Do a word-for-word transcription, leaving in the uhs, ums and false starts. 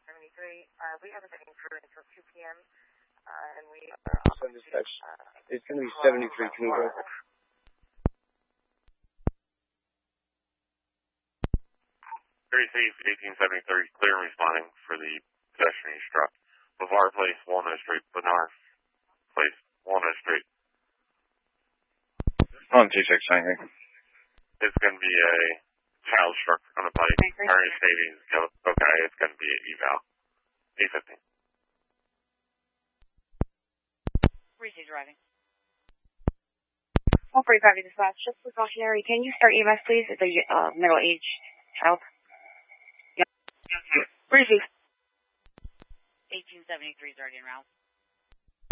seventy-three. Uh, we haven't been through until two p.m. Uh, and we are off Send to, dispatch. uh, It's going to be seventy-three. Can you go? thirty-six, eighteen seventy-three, clear and responding for the pedestrian you struck. Bavard Place, Walnut Street, Bernard Place, Walnut Street. On T six, anything. It's going to be a child struck on a bike. Harry Savings, okay, it's going to be an eval. eight fifteen. Reese driving. one forty-five dispatch, just precautionary. Can you start E M S, please? It's a uh, middle-aged child. Yeah. Reese. eighteen seventy-three is already in route.